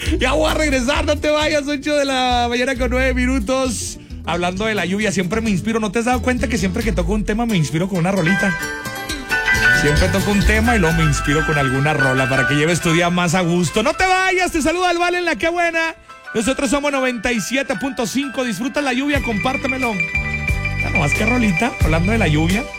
Ya voy a regresar, no te vayas, 8 de la mañana con 9 minutos. Hablando de la lluvia, siempre me inspiro. ¿No te has dado cuenta que siempre que toco un tema me inspiro con una rolita? Siempre toco un tema y luego me inspiro con alguna rola para que lleves tu día más a gusto. No te vayas, te saluda el Vale en la que buena. Nosotros somos 97.5. Disfruta la lluvia, compártemelo. Ya nomás que rolita, hablando de la lluvia.